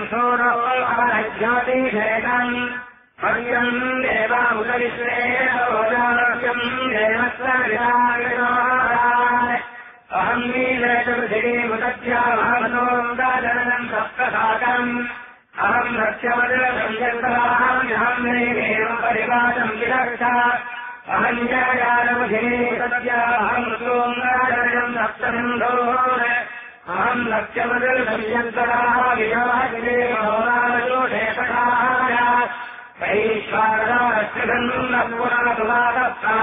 सूरो अवज्ञातिषेकम् पर्यम् देवामुदविश्वेरोजानस्यम् देवस्वविदाय अहम् नीलचतुर्धिमुदध्यामहमनोदाजनम् सप्तसाकम् अहम् रक्ष्यमदलम् यत्राहम् देवेव परिवादम् विरक्षा अहम् जयानमुधिने सत्याहम् सोङ्गाजनम् सप्तसिन्धोः अहम् लक्ष्यमदलम् यत्राः विवाहिने भवनादोषे सखाय वैश्वानराश्रिधम् पुरातुवादः